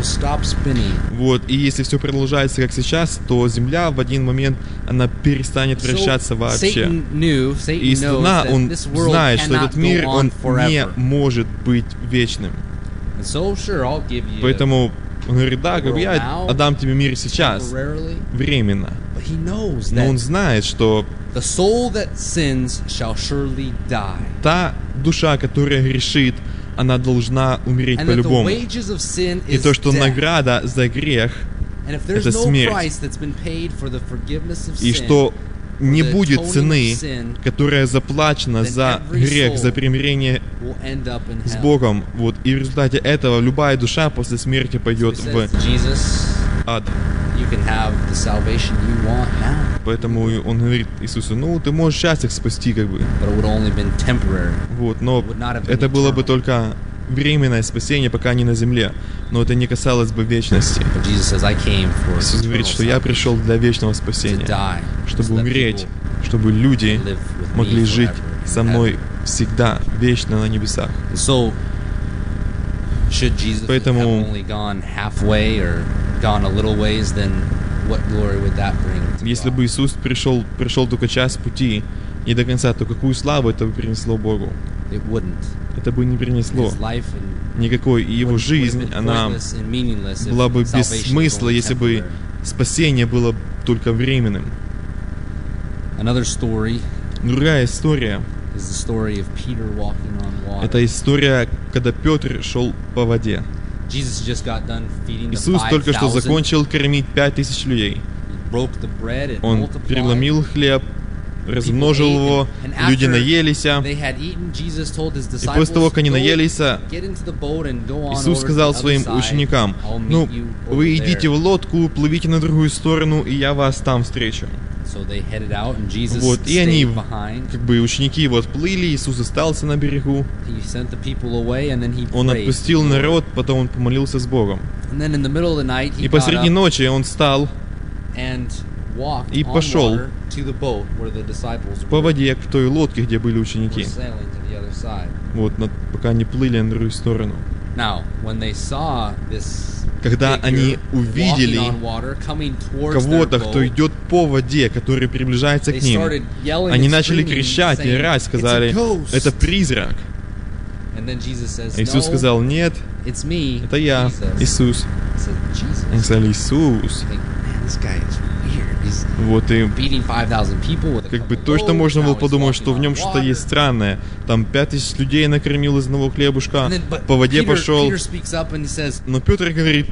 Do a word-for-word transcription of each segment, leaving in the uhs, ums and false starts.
stop spinning. Вот, и если все продолжается как сейчас, то Земля в один момент, она перестанет вращаться вообще. Satan knew, Satan И сатана, knows он that this world знает, что cannot этот мир, go он on не forever. может быть вечным. And so, sure, I'll give you Поэтому он говорит, да, как бы я now, отдам тебе мир сейчас, temporarily, временно. but he knows Но он that знает, что the soul that sins shall surely die. та душа, которая грешит, она должна умереть And that the по-любому. wages of sin И is то, что death. награда за грех, And if there's это no смерть. price that's been paid for the forgiveness of и sin, что не the будет atoning цены, of sin, которая заплачена then за every грех, soul за примирение will end up in с hell. Богом. Вот. И в результате этого любая душа после смерти So пойдет he в says to Jesus, ад. you can have the salvation you want now, Поэтому он говорит Иисусу, ну, ты можешь сейчас их спасти, как бы. but it would only been temporary. Вот. Но It would not have been это было бы eternal. только временное спасение, пока они на земле. Но это не касалось бы вечности. But Jesus says, I came for Иисус говорит, eternal что я salvation, пришел для вечного to спасения, die, so чтобы that умереть, people чтобы люди live with me могли жить forever со in мной heaven. всегда, вечно на небесах. And so, should Jesus Поэтому- have only gone halfway or gone a little ways, then what glory would that bring to Если God? бы Иисус пришел, пришел только час пути, не до конца, то какую славу это бы принесло Богу? It wouldn't. Это бы не принесло His life and никакой. И его would- would have жизнь, been она pointless and meaningless if была бы без salvation was смысла, only если бы temporary. спасение было только временным. Another story Другая история is the story of Peter walking on — water. это история, когда Петр шел по воде. Jesus just got done feeding the Иисус только что five thousand. закончил кормить пять тысяч людей. He broke the bread and Он multiplied. переломил хлеб, размножил People ate, его, and- and люди after наелись. they had eaten, Jesus told his И после того, как они disciples, наелись, "Go, get into the boat and go on Иисус over сказал to the своим other side. ученикам, I'll meet ну, you over вы there." идите в лодку, плывите на другую сторону, и я вас там встречу. So they headed out, and Jesus Вот, и stayed они, behind. как бы, ученики его отплыли, Иисус остался на берегу, He sent the people away, and then he он prayed. отпустил народ, потом он помолился с Богом. And then in the middle of the night, he И got посреди up ночи он встал and walked и on пошел water to the boat where the disciples по were, воде к той лодке, где были were ученики. sailing to the other side. Вот, над- пока они плыли на другую сторону. Now, when they saw this Когда figure они увидели walking on water, coming towards Кого-то, their кто boat, идет по воде, который приближается they к ним, started yelling они and начали screaming, кричать и saying, орать, сказали, "It's a ghost." это призрак. And then Jesus says, А Иисус "No, сказал, нет, it's me, это я, Jesus." Иисус. I said, Jesus. Они сказали, Иисус. Like, man, this guy is weird. He's Вот и beating five thousand people with a как бы couple точно loaves. можно Now было he's подумать, walking что в on нем что-то water. есть странное. Там пять тысяч людей накормил из одного хлебушка, And then, but по воде Peter, пошел. Peter speaks up and he says, Но Петр говорит,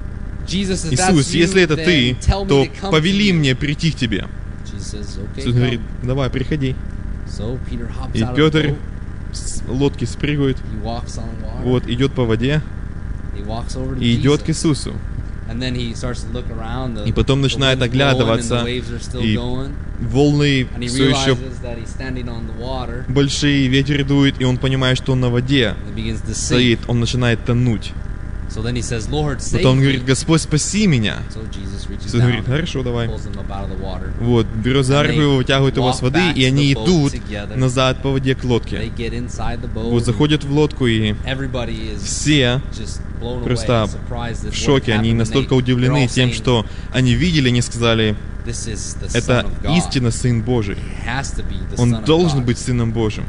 Jesus, if Иисус, that's you, если это then ты, tell me то to come to повели you. мне прийти к тебе. Jesus says, okay, Иисус говорит, come. давай, приходи. So Peter hops И out of the Петр boat. с лодки спрыгивает, He walks on water. вот, идет по воде He walks over to и идет к Jesus. Иисусу. And then he starts to look around. The, И потом the начинает wind's blowing and оглядываться, the waves are still и going. волны And he все еще realizes that he's standing on the water. большие, ветер дует, и он понимает, что он на воде And he begins to sink. стоит, он начинает тонуть. So then he says, Lord, save Потом он me. говорит, Господь, спаси меня. So Jesus reaches Иисус говорит, down, хорошо, давай. pulls him up out of the water. Вот, берет за руку его, вытягивает его с воды, и они идут назад по воде к They лодке. get inside the boat. Вот заходят в лодку, и Everybody is все just blown away, просто surprised at в what шоке, они happened. And настолько they- удивлены they're all тем, saying, что они видели, они сказали, This is the это Son of God. истинно Сын Божий. It has to be the Son Он of должен God. быть Сыном Божьим.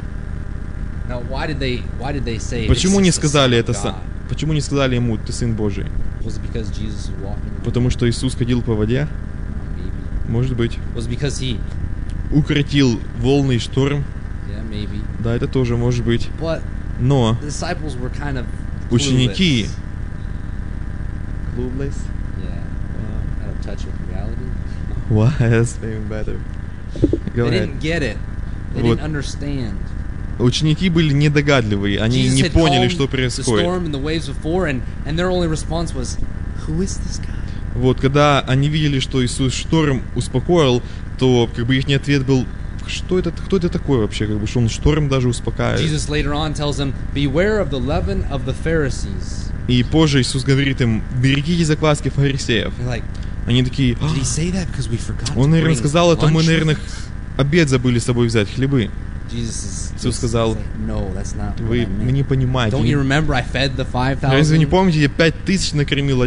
Now, why did they, why did they say Почему this не is the сказали Son of это God? сам? Почему не сказали ему, ты Сын Божий? Was it because Jesus was walking on Потому что Иисус ходил по воде? water? Maybe. Может быть. Was it because he, Укротил волны и шторм? yeah, maybe. Да, это тоже может быть. But Но the disciples were kind of ученики... clueless. Yeah, had a touch of reality. Why is even better? Go They ahead. didn't get it. They Вот. didn't understand. Ученики были недогадливые, они Jesus не had поняли, calmed что the происходит. storm and the waves before, and, and their only response was, "Who is this guy?" Вот, когда они видели, что Иисус шторм успокоил, то как бы их ответ был, что это, кто это такой вообще, как бы, что он шторм даже успокаивает. Jesus later on tells them, "Beware of the leaven of the Pharisees." И позже Иисус говорит им, берегите закваски фарисеев. They're like, Они такие, "Did he say that because we forgot он, to наверное, bring сказал это, мы, lunch наверное, with us?" обед забыли с собой взять, хлебы. Jesus is, Иисус Jesus сказал, is like, "No, that's not what Вы, I вы meant. не понимаете. Don't Не- you remember I fed the five Разве вы не thousand? помните, я пять тысяч накормил